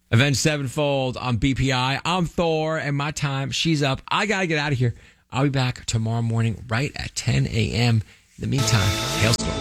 Avenged Sevenfold on BPI. I'm Thor, and my time, she's up. I got to get out of here. I'll be back tomorrow morning right at 10 a.m. In the meantime, hailstorm.